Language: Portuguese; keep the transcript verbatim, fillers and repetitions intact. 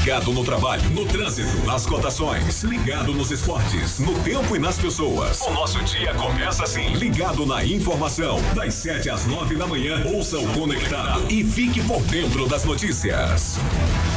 Ligado no trabalho, no trânsito, nas cotações, ligado nos esportes, no tempo e nas pessoas. O nosso dia começa assim, ligado na informação, das sete às nove da manhã. Ouça o Conectado e fique por dentro das notícias.